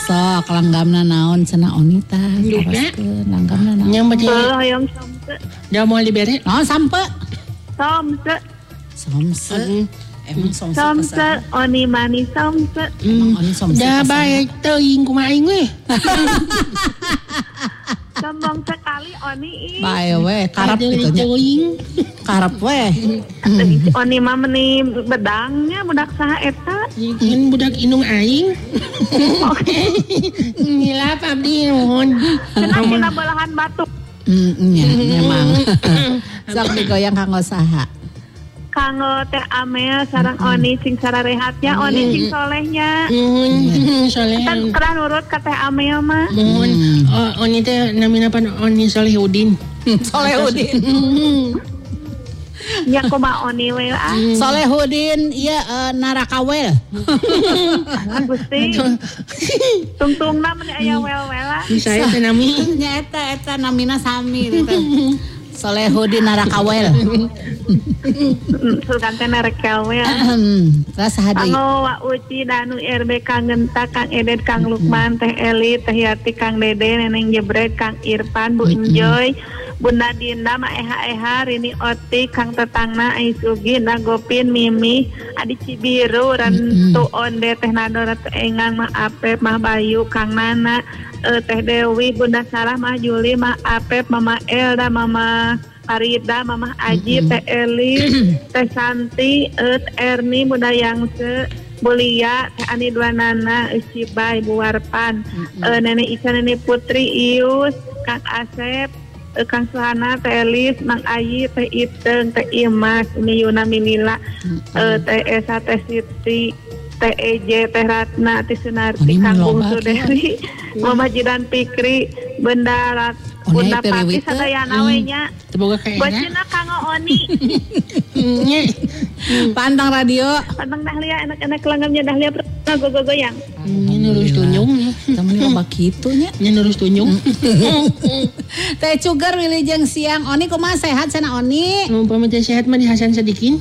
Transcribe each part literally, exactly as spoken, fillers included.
Sok langgamna naon cenah Oni tah. Teruskeun langgamna naon. Nya mah hoyong somse. Da moal dibere. Naon sampe? Somse. Somse. Emang somse. Somse Oni mani somse. Emang Oni somse. Da bae teuing kumaha aing we. Sombong sekali Oni ih. Bae we, karep kitu nya. Karep we. Oni mah meuni bedangnya budak saha eta? Ngan budak inung aing. Nilap abdi nuhun. Cenah dina belahan batu. Mm, nya memang. Sok digoyang kanggo saha? Kanggo teh Amel sareng Oni sing sararehatnya, Oni sing solehnya. Nuhun, soleh. Kan kerah nurut ka teh Amel mah. Nuhun. Oh, Oni teh namina pan Oni Solehudin. Solehudin. Ya kumaha Oni we ah. Solehudin ieu narakawel. Gusti. Tungtungna mun aya wel-wela. Saya teh nami. Nya eta eta namina sami eta. Solehudin narakawel. Sultan teh narakawel. Terus hadi. Kanggo Wa Uci Danu R B Kang Genta Kang Edet Kang Lukman Teh Eli Teh Yati Kang Dede Neneng Jebret Kang Irfan Bu Enjoy Bunda Dinda Ma Eha Eha Rini Oti Kang Tetangna Aisugi Nagopin Mimi Adi Cibiru Rantu Onde Teh Nadora Teh Engang Mah Apep Mah Bayu Kang Nana uh, Teh Dewi Bunda Sarah Mah Juli Mah Apep Mama Elda Mama Farida Mama Aji Teh Eli Teh Santi uh, Erni Bunda Yangse Bulia Teh Ani Dwanana Uciba Ibu Warpan uh, Nenek Isa Nenek Putri Ius Kang Asep uh, Kang Suhana Teh Elis Mang Ayi Teh Iteng Teh Imas Umi Yuna Minila uh, Teh Esa Teh Siti Teh Eje Teh Ratna Teh Sunarti Kang Bungsu Dewi Mama Jidan Pikri Benda Bunda Pati sadayana we nya. Teboga ka Buat cenah kanggo Oni. Nya. Pantang radio. Pantang Dahlia enak-enak langgamnya Dahlia pernah gogo-goyang. Nya nurus tunjung. Temen loba kitu nya. Nya nurus tunjung. Teh Cuger Wilujeng Siang. Oni kumaha sehat cenah Oni? Umpama teh sehat mah di Hasan Sadikin.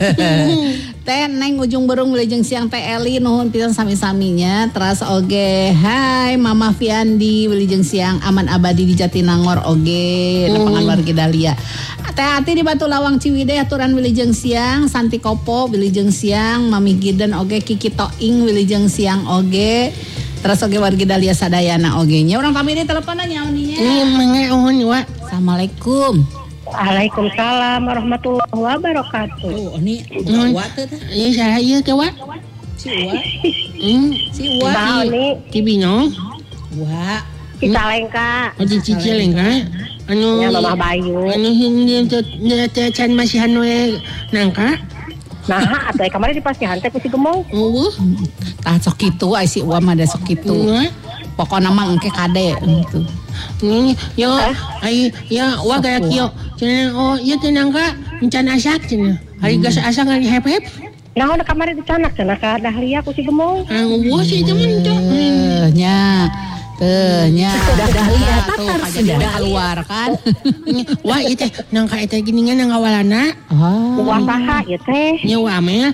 Teh Neng Ujung Berung Wilujeng Siang Teh Eli nuhun pisan sami-saminya. Terus oge hai Mama Fiandi Wilujeng Siang aman abadi di Jatinangor oge nepangan warga Dahlia. Hati-hati di Batu Lawang Ciwidey aturan Wilujeng Siang Santi Kopo Wilujeng Siang Mami Giden oge Kiki Toing Wilujeng Siang oge. Terus oge warga Dahlia sadayana oge nya. Urang pamiri teleponan nya Oninya. Ih mangga uhun wa. Assalamualaikum. Waalaikumsalam warahmatullahi wabarakatuh. Oh, Oni wa teh teh. Ieu saha ieu teh wa? Si Wa. Hmm, Si Wa. Bah Oni Cibinong. Wa. Cicalengka. Oh di Cicalengka. Anu Ya Mama Bayu. Anu hingga teh can masihan we nangka. Nah, atuh kamari dipasihan teh ku si Gemong. Eueuh. Tah sok kitu ai si Wa mah da sok kitu. Pokona mah engke kade gitu. Ini yo ai ya wa gaya kieu. Cenah oh ieu teh nangka encan asak cenah. Hari gas asak ngan hep-hep. Naon kamari dicanak cenah ka Dahlia ku si Gemong. Ah eueuh sih temen teh. Eh nya. Teu nya. Dahlia tuh pajak keluar kan. Wah ieu teh nangka eta geuningan nang awalana. Oh. Wa saha ieu teh? Nya wa meh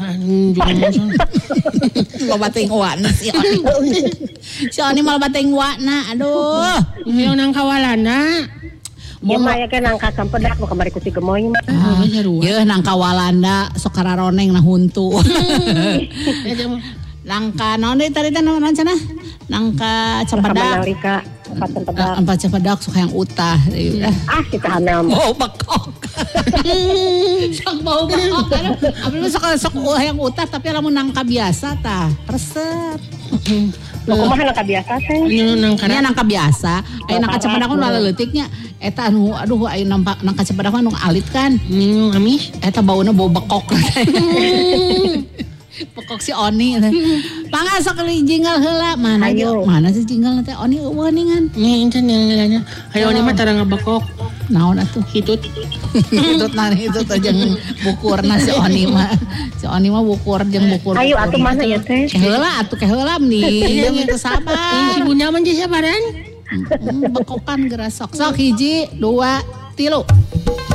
Loba teuing wana si Oni. Si Oni mah loba teuing wana. Aduh. Yang nang kawalana. Ieu mah aya ke nangka sampedak nu kamari ku si Gemoy mah. Ah, sarua. Yeuh nangka Walanda sok kararoneng na huntu. Nangka naon deui tadi teh naon cenah? Nangka Cepedak. Nalika empat Cepedak. Empat Cepedak sok hayang utah. Ah kita hamil Bau bekok. Sok bau bekok. Abis itu sok sok hayang utah tapi lamun nangka biasa tah. Resep. Loh kumaha nangka biasa teh? Anu nangka Nya nangka biasa. Aya nangka Cepedak nu leutiknya eta anu aduh aya nangka Cepedak mah nu alit kan. Minggu amis. Eta bauna bau bekok. Pokok si Oni. Pangga sok jingle heula mana ge mana sih jingle teh Oni eueuh ningan. Nya encan yang lainnya. Hayo Oni mah tara ngabekok. Naon atuh? Hitut. Hitut nah hitut jeung bukurna si Oni mah. Si Oni mah bukur jeung bukur. Ayo atuh mana ya teh? Heula atuh ke heula mending jeung itu sabar. Si Bunda mah geus sabaran. Bekokan geura sok. Sok hiji, dua, tilu.